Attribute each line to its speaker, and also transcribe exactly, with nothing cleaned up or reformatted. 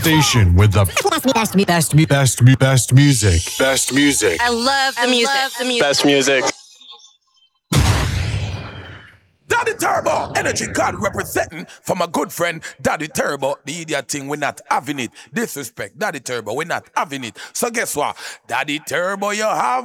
Speaker 1: station with the best, best, best, best, best music. Best music.
Speaker 2: I love the
Speaker 3: I
Speaker 2: music.
Speaker 3: love the music.
Speaker 4: Best music.
Speaker 5: Daddy Turbo, Energy God representing for my good friend Daddy Turbo. The idiot thing, we're not having it. Disrespect, Daddy Turbo, we're not having it. So guess what? Daddy Turbo, you have